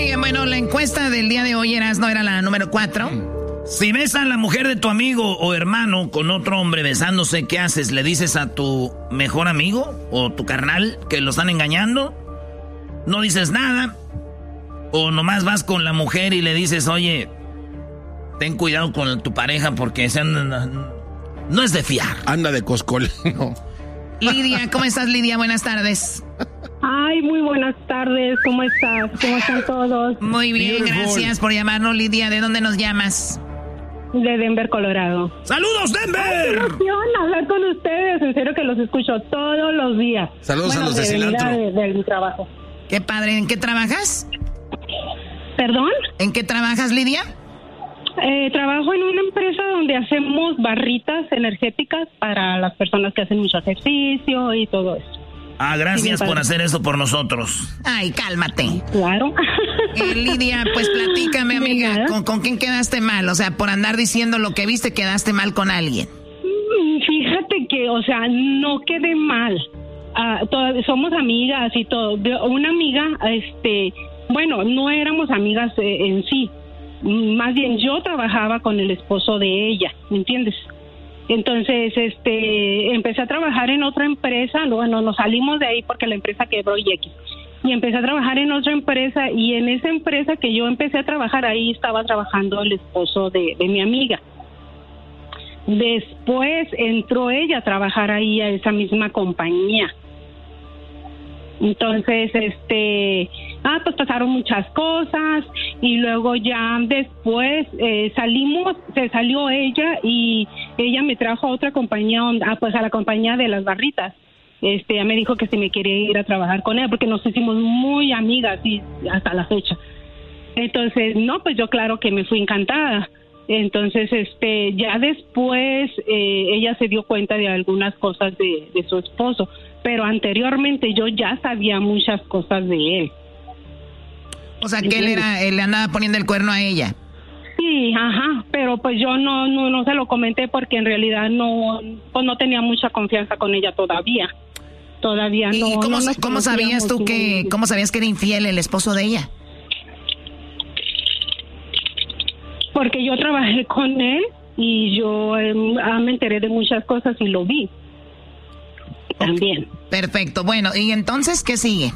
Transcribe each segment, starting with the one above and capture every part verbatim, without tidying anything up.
Oigan, bueno, la encuesta del día de hoy era, no era la número cuatro. Si ves a la mujer de tu amigo o hermano con otro hombre besándose, ¿qué haces? ¿Le dices a tu mejor amigo o tu carnal que lo están engañando? ¿No dices nada? ¿O nomás vas con la mujer y le dices, oye, ten cuidado con tu pareja porque se anda, no es de fiar? Anda de coscolino. Lidia, ¿cómo estás, Lidia? Buenas tardes. Ay, muy buenas tardes. ¿Cómo estás? ¿Cómo están todos? Muy bien, Beautiful. Gracias por llamarnos, Lidia. ¿De dónde nos llamas? De Denver, Colorado. ¡Saludos, Denver! Ay, qué emoción hablar con ustedes. En serio que los escucho todos los días. Saludos bueno, a los de, de cilantro. De, de, de mi trabajo. Qué padre. ¿En qué trabajas? ¿Perdón? ¿En qué trabajas, Lidia? Eh, trabajo en una empresa donde hacemos barritas energéticas para las personas que hacen mucho ejercicio y todo eso. Ah, gracias sí, por hacer eso por nosotros. Ay, cálmate. Claro. Eh, Lidia, pues platícame, amiga, ¿con, ¿con quién quedaste mal? O sea, por andar diciendo lo que viste, quedaste mal con alguien. Fíjate que, o sea, no quedé mal. Uh, todas, somos amigas y todo. Una amiga, este, bueno, no éramos amigas eh, en sí. Más bien yo trabajaba con el esposo de ella, ¿me entiendes? Entonces, este, empecé a trabajar en otra empresa, bueno, nos salimos de ahí porque la empresa quebró y X. Y empecé a trabajar en otra empresa y en esa empresa que yo empecé a trabajar, ahí estaba trabajando el esposo de, de mi amiga. Después entró ella a trabajar ahí a esa misma compañía. Entonces, este, ah, pues pasaron muchas cosas y luego ya después eh, salimos, se salió ella y ella me trajo a otra compañía, ah, pues a la compañía de las barritas. Este, ella me dijo que si me quería ir a trabajar con ella porque nos hicimos muy amigas y hasta la fecha. Entonces, no, pues yo claro que me fui encantada. Entonces, este, ya después eh, ella se dio cuenta de algunas cosas de, de su esposo, pero anteriormente yo ya sabía muchas cosas de él. O sea, que él era, él le andaba poniendo el cuerno a ella. Sí, ajá, pero pues yo no, no, no se lo comenté porque en realidad no, pues no tenía mucha confianza con ella todavía. Todavía no. ¿Y cómo, no cómo sabías tú que, cómo sabías que era infiel el esposo de ella? Porque yo trabajé con él y yo eh, me enteré de muchas cosas y lo vi. También. Perfecto. Bueno, ¿y entonces qué sigue?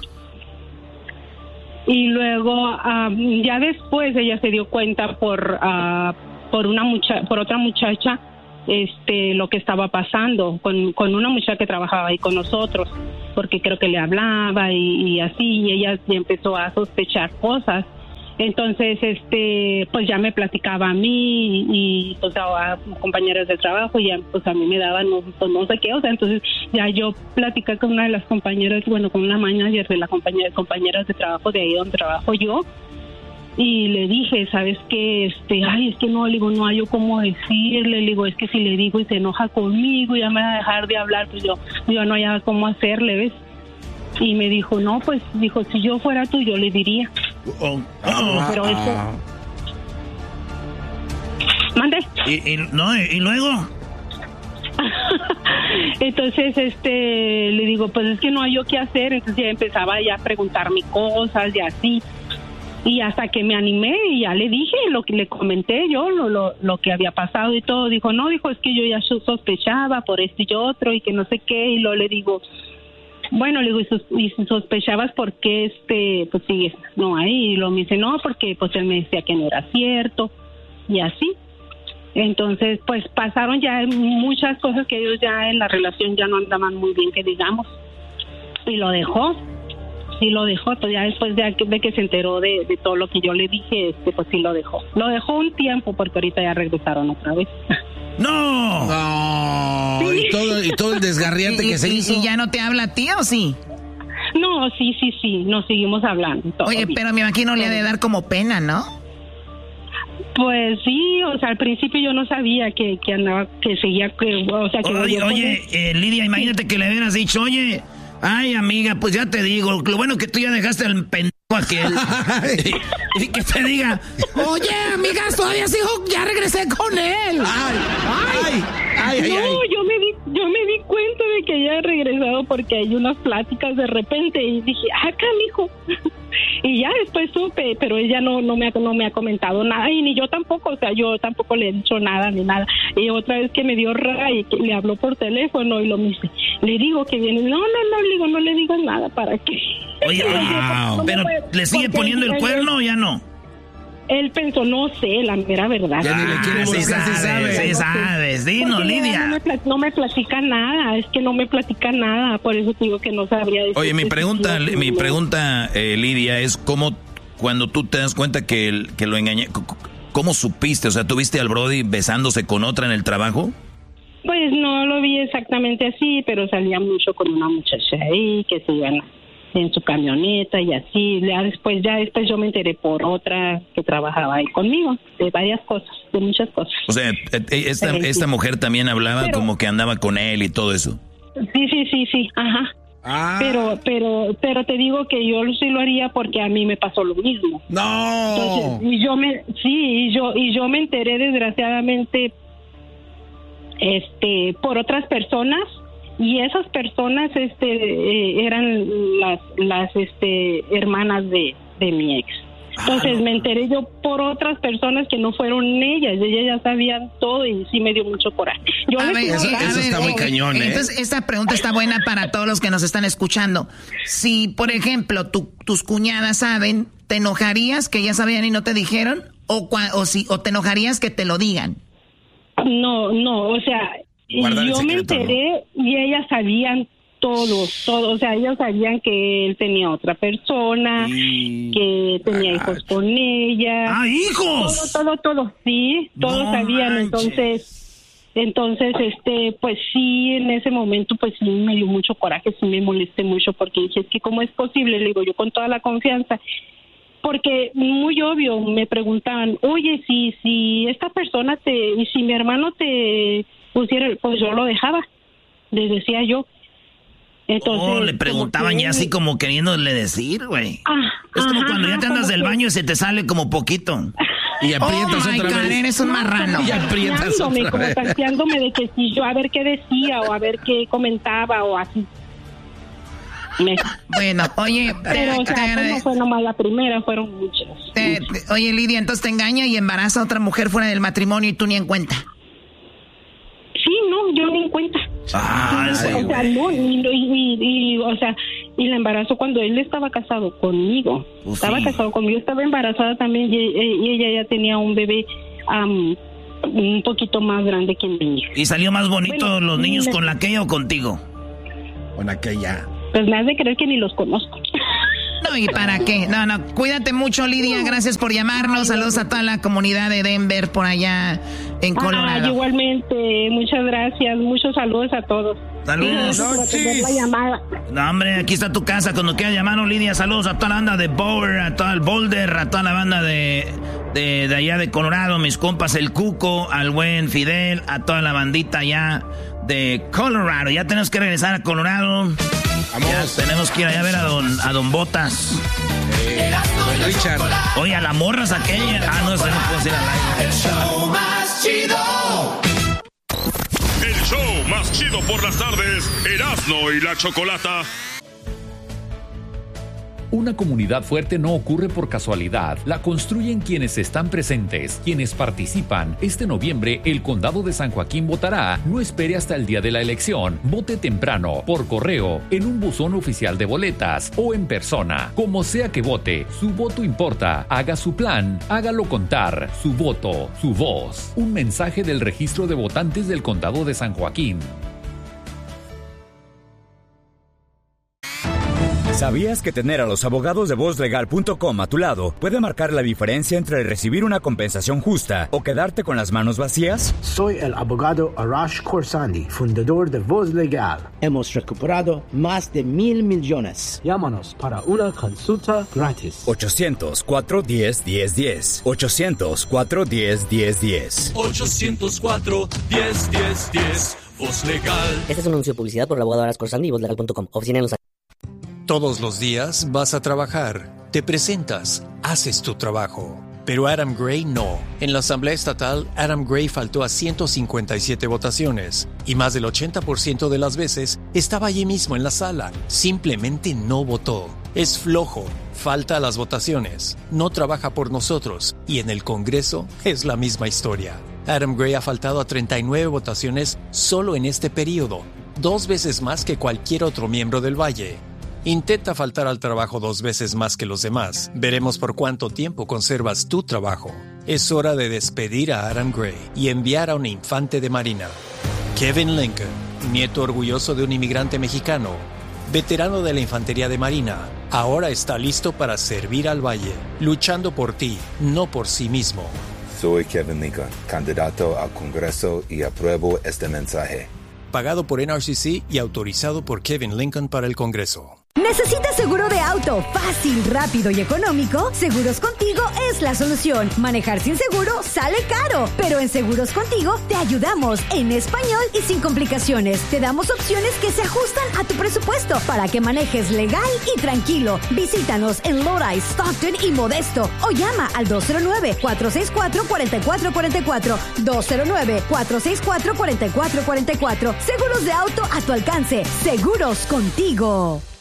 Y luego um, ya después ella se dio cuenta por uh, por una mucha por otra muchacha este lo que estaba pasando con con una muchacha que trabajaba ahí con nosotros, porque creo que le hablaba y, y así y ella ya empezó a sospechar cosas. Entonces, este, pues ya me platicaba a mí y pues a, a compañeros de trabajo y ya pues a mí me daban no, pues no sé qué, o sea, entonces ya yo platicé con una de las compañeras, bueno, con una manager de la compañía de compañeras de trabajo de ahí donde trabajo yo y le dije, ¿sabes qué? Este, ay, es que no, le digo, no hay yo cómo decirle, le digo, es que si le digo y se enoja conmigo, ya me va a dejar de hablar, pues yo, yo no hay cómo hacerle, ¿ves? Y me dijo, no, pues, dijo, si yo fuera tú, yo le diría. Oh, oh, pero eso... oh. ¿Mande? ¿Y, y, no, y luego? Entonces, este, le digo, pues es que no hay yo qué hacer. Entonces ya empezaba ya a preguntarme cosas y así. Y hasta que me animé y ya le dije lo que le comenté yo, lo, lo, lo que había pasado y todo. Dijo, no, dijo, es que yo ya sospechaba por esto y otro y que no sé qué. Y luego le digo... Bueno, le digo, ¿y, sos, y sospechabas por qué este, pues sigues no ahí? Y lo me dice, no, porque pues él me decía que no era cierto, y así. Entonces, pues pasaron ya muchas cosas que ellos ya en la relación ya no andaban muy bien, que digamos. Y lo dejó, sí lo dejó, pues ya después de, de que se enteró de, de todo lo que yo le dije, este, pues sí lo dejó. Lo dejó un tiempo porque ahorita ya regresaron otra vez. ¡No! No, ¿Sí? y, todo, y todo el desgarriante ¿Y, que se y, hizo. ¿Y ya no te habla a ti o sí? No, sí, sí, sí, nos seguimos hablando. Oye, pero me imagino le ha de dar como pena, ¿no? Pues sí, o sea, al principio yo no sabía que, que andaba, que seguía, que, o sea, que... Oye, oye eh, Lidia, imagínate que le hubieras dicho, oye, ay, amiga, pues ya te digo, lo bueno que tú ya dejaste al pendejo aquel. Y que te diga, oye, amiga, todavía sigo, ya regresé con él. Ay, ay, ay, ay, no, ay. yo me di, yo me di cuenta de que ella ha regresado porque hay unas pláticas de repente y dije, ah, canijo. Y Y ya después supe, pero ella no no me ha, no me ha comentado nada y ni yo tampoco, o sea, yo tampoco le he dicho nada ni nada. Y otra vez que me dio ray, que le habló por teléfono y lo mismo, le digo que viene, no, no, no, le digo, no le digas nada, ¿para qué? Oye, wow. no Pero puede, ¿le sigue poniendo el cuerno o ya no? Él pensó, no sé, la mera verdad. Ya ni le quiere sí sabes, sí sabes, sí sabes. Dinos, Lidia. No me, no me platica nada, es que no me platica nada, por eso te digo que no sabría decir. Oye, mi pregunta, si mi pregunta, eh, Lidia, es cómo, cuando tú te das cuenta que, el, que lo engañé, ¿cómo supiste? O sea, ¿tuviste al Brody besándose con otra en el trabajo? Pues no lo vi exactamente así, pero salía mucho con una muchacha ahí, que se iban en su camioneta y así. Ya después, ya después yo me enteré por otra que trabajaba ahí conmigo, de varias cosas, de muchas cosas. O sea, esta, esta mujer también hablaba pero, como que andaba con él y todo eso. Sí, sí, sí, sí, ajá. Ah. Pero, pero, pero te digo que yo sí lo haría porque a mí me pasó lo mismo. No. Entonces, y yo me, sí, y yo, y yo me enteré desgraciadamente, este, por otras personas. Y esas personas este eh, eran las las este hermanas de, de mi ex. Entonces ah, no. me enteré yo por otras personas que no fueron ellas, ellas ya sabían todo y sí me dio mucho coraje. Yo a ver, eso, eso ver, está muy cañón, ¿eh? Entonces esta pregunta está buena para todos los que nos están escuchando. Si, por ejemplo, tu, tus cuñadas saben, ¿te enojarías que ya sabían y no te dijeron? ¿O, o, si, o te enojarías que te lo digan? No, no, o sea... Guardar yo me enteré, ¿no? Y ellas sabían todo, todo, o sea, ellas sabían que él tenía otra persona, y... que tenía ah, hijos con ella. ¡Ah, hijos! Todo, todo, todo, sí, todos no sabían, manches. entonces, entonces, este, pues sí, en ese momento, pues sí me dio mucho coraje, sí me molesté mucho, porque dije, es que cómo es posible, le digo yo con toda la confianza, porque muy obvio, me preguntaban, oye, si, si esta persona te, y si mi hermano te... pusiera, pues yo lo dejaba, les decía yo. Entonces, oh, le preguntaban ya así como queriéndole decir, güey. Ah, es como ajá, cuando ya te andas del que... baño y se te sale como poquito. Y aprietas oh, otra my vez. God, eres un marrano. No, y aprietas otra como vez. tanteándome de que si yo a ver qué decía o a ver qué comentaba o así. Me... Bueno, oye, pero o sea, no fue nomás la primera, fueron muchas. Te, muchas. Te, oye, Lidia, entonces te engaña y embaraza a otra mujer fuera del matrimonio y tú ni en cuenta. Sí, no, yo ni en cuenta. Ah, sí, sí, o sea, no, y, y, y, o sea, y la embarazó cuando él estaba casado conmigo. Uf, estaba sí. casado conmigo, estaba embarazada también y, y ella ya tenía un bebé um, un poquito más grande que mi hija. ¿Y salió más bonito bueno, los niños me... con la aquella o contigo? Con aquella. Pues me has de creer que ni los conozco. No, ¿y para qué? No, no, cuídate mucho, Lidia, gracias por llamarnos, saludos a toda la comunidad de Denver por allá en Colorado. Ah, igualmente, muchas gracias, muchos saludos a todos. Saludos. Gracias por atender la llamada. No, hombre, aquí está tu casa, cuando quieras llamarnos, Lidia, saludos a toda la banda de Bower, a todo el Boulder, a toda la banda de, de, de allá de Colorado, mis compas, el Cuco, al buen Fidel, a toda la bandita allá de Colorado. Ya tenemos que regresar a Colorado. Vamos. Ya tenemos que ir allá a ver a don, a don Botas. Eh, don Richard. Oye, a la morras aquella. Ah, no, se no puedo decir al aire. El show más chido. El show más chido por las tardes. Erasmo y la Chocolata. Una comunidad fuerte no ocurre por casualidad, la construyen quienes están presentes, quienes participan. Este noviembre, el Condado de San Joaquín votará. No espere hasta el día de la elección. Vote temprano, por correo, en un buzón oficial de boletas o en persona. Como sea que vote, su voto importa. Haga su plan, hágalo contar. Su voto, su voz. Un mensaje del Registro de Votantes del Condado de San Joaquín. ¿Sabías que tener a los abogados de voz legal punto com a tu lado puede marcar la diferencia entre recibir una compensación justa o quedarte con las manos vacías? Soy el abogado Arash Khorsandi, fundador de Voz Legal. Hemos recuperado más de mil millones. Llámanos para una consulta gratis. ochocientos, cuatro diez, diez diez. ochocientos, cuatro diez, diez diez. ochocientos cuatro, diez diez diez. Voz Legal. Este es un anuncio de publicidad por el abogado Arash Khorsandi y voz legal punto com. Oficina en Los Ángeles. Todos los días vas a trabajar, te presentas, haces tu trabajo. Pero Adam Gray no. En la Asamblea Estatal, Adam Gray faltó a ciento cincuenta y siete votaciones y más del ochenta por ciento de las veces estaba allí mismo en la sala. Simplemente no votó. Es flojo, falta a las votaciones, no trabaja por nosotros y en el Congreso es la misma historia. Adam Gray ha faltado a treinta y nueve votaciones solo en este periodo, dos veces más que cualquier otro miembro del Valle. Intenta faltar al trabajo dos veces más que los demás. Veremos por cuánto tiempo conservas tu trabajo. Es hora de despedir a Adam Gray y enviar a un infante de marina. Kevin Lincoln, nieto orgulloso de un inmigrante mexicano, veterano de la infantería de marina, ahora está listo para servir al Valle, luchando por ti, no por sí mismo. Soy Kevin Lincoln, candidato al Congreso y apruebo este mensaje. Pagado por N R C C y autorizado por Kevin Lincoln para el Congreso. ¿Necesitas seguro de auto fácil, rápido y económico? Seguros Contigo es la solución. Manejar sin seguro sale caro, pero en Seguros Contigo te ayudamos en español y sin complicaciones. Te damos opciones que se ajustan a tu presupuesto para que manejes legal y tranquilo. Visítanos en Lodi, Stockton y Modesto o llama al dos cero nueve, cuatro seis cuatro, cuatro cuatro cuatro cuatro, dos cero nueve, cuatro seis cuatro, cuatro cuatro cuatro cuatro. Seguros de auto a tu alcance. Seguros Contigo.